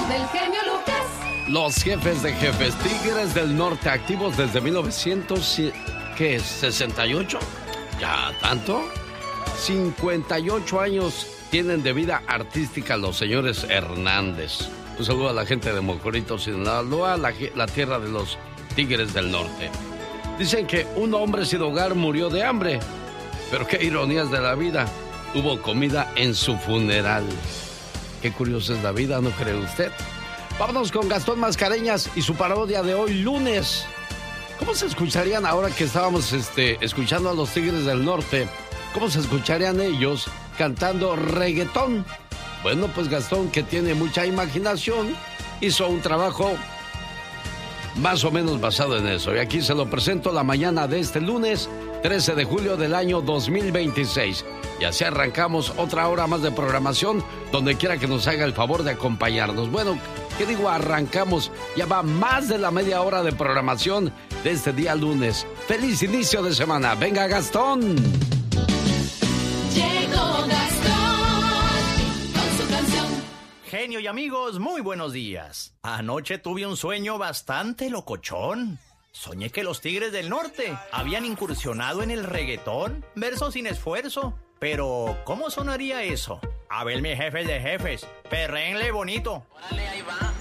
del genio Lucas. Los jefes de jefes, Tigres del Norte, activos desde 1968. ¿Ya tanto? 58 años tienen de vida artística los señores Hernández. Un saludo a la gente de Mocorito, Sinaloa, la tierra de los Tigres del Norte. Dicen que un hombre sin hogar murió de hambre, pero qué ironías de la vida. Hubo comida en su funeral. Qué curiosa es la vida, ¿no cree usted? Vámonos con Gastón Mascareñas y su parodia de hoy lunes. ¿Cómo se escucharían ahora que estábamos escuchando a los Tigres del Norte? ¿Cómo se escucharían ellos cantando reggaetón? Bueno, pues Gastón, que tiene mucha imaginación, hizo un trabajo más o menos basado en eso. Y aquí se lo presento la mañana de este lunes, 13 de julio del año 2026. Y así arrancamos otra hora más de programación, donde quiera que nos haga el favor de acompañarnos. Bueno, ¿qué digo? Arrancamos. Ya va más de la media hora de programación de este día lunes. ¡Feliz inicio de semana! ¡Venga, Gastón! Llegó Gastón con su canción. Genio y amigos, muy buenos días. Anoche tuve un sueño bastante locochón. Soñé que los Tigres del Norte habían incursionado en el reggaetón, verso sin esfuerzo. Pero, ¿cómo sonaría eso? A ver, mis jefes de jefes, perrénle bonito. Órale, ahí va.